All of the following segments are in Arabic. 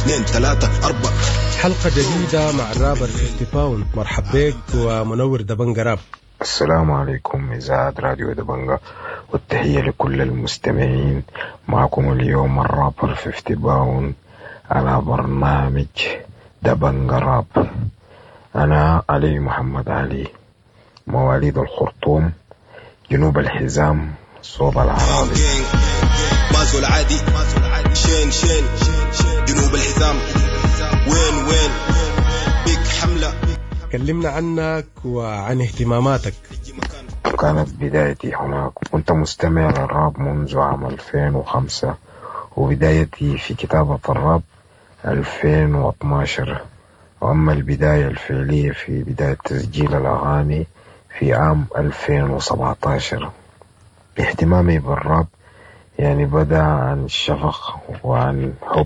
2 3 4. حلقة جديدة مع الرابر 50 باوند. مرحب بك ومنور دبنجة راب. السلام عليكم إذاعة راديو دبنجة، والتحية لكل المستمعين. معكم اليوم الرابر 50 باوند على برنامج دبنجة راب. أنا علي محمد علي، مواليد الخرطوم، جنوب الحزام، صوب العرابي. مازو العادي شين جنوب الحزام، وين بيك حملة. كلمنا عنك وعن اهتماماتك. كانت بدايتي هناك، كنت مستمع للراب منذ عام 2005، وبدايتي في كتابة الراب 2012. وأما البداية الفعلية في بداية تسجيل الأغاني في عام 2017. اهتمامي بالراب يعني بدأ عن شفق وعن حب،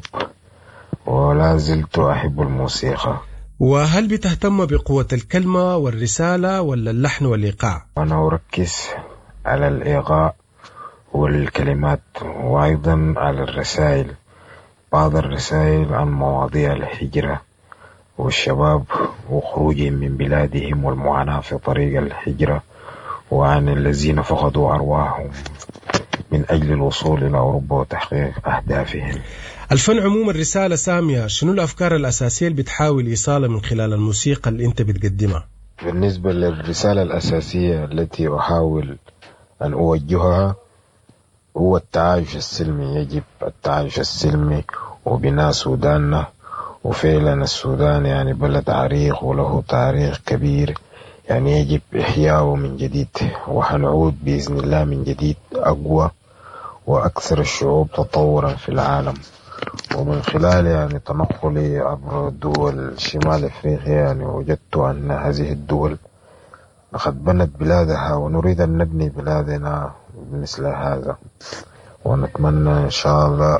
ولا زلت أحب الموسيقى. وهل بتهتم بقوة الكلمة والرسالة ولا اللحن والإيقاع؟ أنا أركز على الإيقاع والكلمات، وأيضا على الرسائل. بعض الرسائل عن مواضيع الهجرة والشباب وخروجهم من بلادهم والمعاناة في طريق الهجرة، وعن الذين فقدوا أرواحهم من أجل الوصول إلى أوروبا وتحقيق أهدافهم. الفن عموما رسالة سامية. شنو الأفكار الأساسية اللي بتحاول إيصالها من خلال الموسيقى اللي أنت بتقدمها؟ بالنسبة للرسالة الأساسية التي أحاول أن أوجهها هو التعايش السلمي. يجب التعايش السلمي وبناء سوداننا. وفعلا السودان يعني بلد عريق وله تاريخ كبير، يعني يجب إحياؤه من جديد، وحنعود بإذن الله من جديد أقوى وأكثر الشعوب تطورا في العالم. ومن خلال يعني تنقلي عبر دول شمال أفريقيا يعني وجدت أن هذه الدول لقد بنت بلادها، ونريد أن نبني بلادنا مثل هذا. ونتمنى إن شاء الله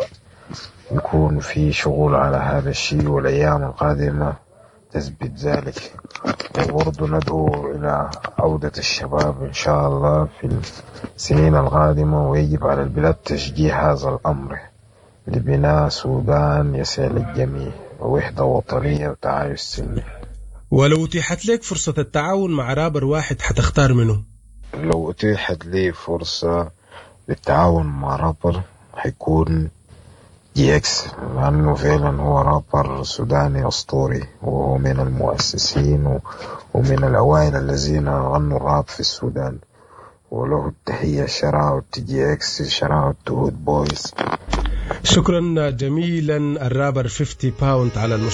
يكون في شغل على هذا الشيء، والأيام القادمة تثبت ذلك. وبرضو ندعو إلى عودة الشباب إن شاء الله في السنين القادمة، ويجب على البلاد تشجيع هذا الأمر لبناء سودان يسعى للجميع، ووحدة وطنية وتعايش سلمي. ولو أتيحت لك فرصة التعاون مع رابر واحد حتختار منه؟ لو أتيحت لي فرصة للتعاون مع رابر حيكون GX، لأنه فعلا هو رابر سوداني أسطوري، وهو من المؤسسين ومن الأوائل الذين غنوا الراب في السودان. وله التحية شراوت GX، شراوت هود بويز. شكرا جميلا الرابر 50 باوند على المشاركة.